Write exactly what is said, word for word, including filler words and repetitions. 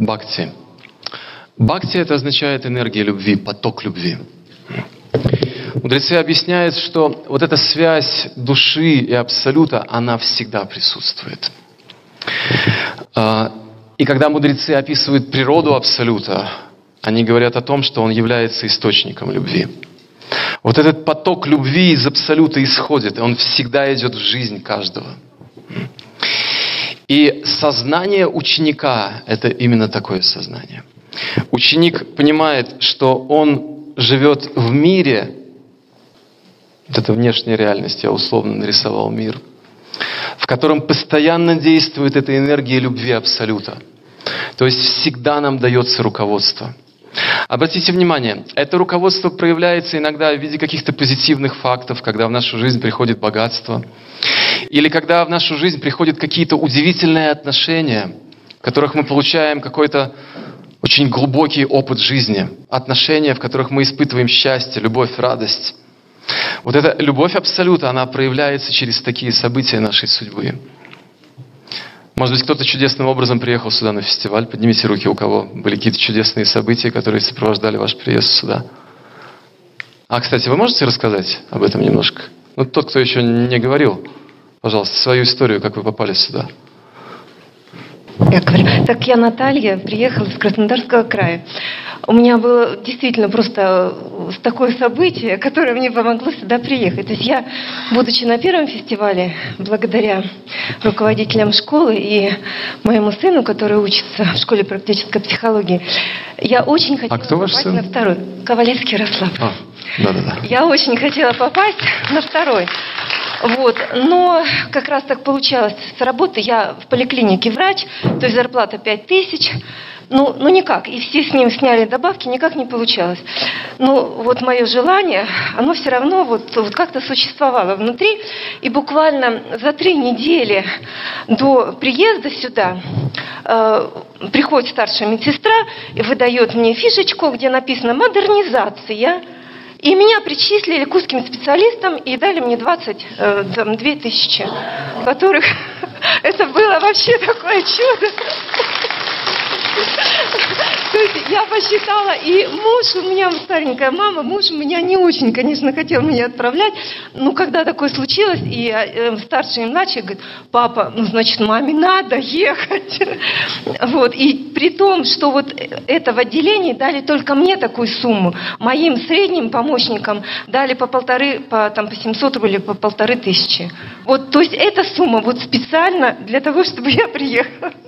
Бхакти. Бхакти — это означает энергия любви, поток любви. Мудрецы объясняют, что вот эта связь души и абсолюта, она всегда присутствует. И когда мудрецы описывают природу абсолюта, они говорят о том, что он является источником любви. Вот этот поток любви из абсолюта исходит, и он всегда идет в жизнь каждого. И сознание ученика — это именно такое сознание. Ученик понимает, что он живет в мире, вот это внешняя реальность, я условно нарисовал мир, в котором постоянно действует эта энергия любви абсолюта. То есть всегда нам дается руководство. Обратите внимание, это руководство проявляется иногда в виде каких-то позитивных фактов, когда в нашу жизнь приходит богатство, или когда в нашу жизнь приходят какие-то удивительные отношения, в которых мы получаем какой-то очень глубокий опыт жизни, отношения, в которых мы испытываем счастье, любовь, радость. Вот эта любовь абсолюта, она проявляется через такие события нашей судьбы. Может быть, кто-то чудесным образом приехал сюда на фестиваль. Поднимите руки, у кого были какие-то чудесные события, которые сопровождали ваш приезд сюда. А, кстати, вы можете рассказать об этом немножко? Ну, тот, кто еще не говорил, пожалуйста, свою историю, как вы попали сюда. Я говорю, так я Наталья, приехала из Краснодарского края. У меня было действительно просто такое событие, которое мне помогло сюда приехать. То есть я, будучи на первом фестивале, благодаря руководителям школы и моему сыну, который учится в школе практической психологии, я очень хотела а кто ваш попасть сын? на второй. Ковалевский Ярослав. А, да-да-да. Я очень хотела попасть на второй. Вот. Но как раз так получалось с работы. Я в поликлинике врач, то есть зарплата пять тысяч. Ну, ну никак. И все с ним сняли добавки, никак не получалось. Ну, вот мое желание, оно все равно вот, вот как-то существовало внутри. И буквально за три недели до приезда сюда э, приходит старшая медсестра и выдает мне фишечку, где написано «Модернизация». И меня причислили к узким специалистам и дали мне двадцать две тысячи, которых это было вообще такое чудо. То есть я посчитала, и муж у меня, старенькая мама, муж у меня не очень, конечно, хотел меня отправлять, но когда такое случилось, и э, старший и младший говорит: папа, ну, значит, маме надо ехать. Вот, и при том, что вот это в отделении дали только мне такую сумму, моим средним помощникам дали по полторы, по, там, по семьсот рублей, по полторы тысячи. Вот, то есть эта сумма вот специально для того, чтобы я приехала.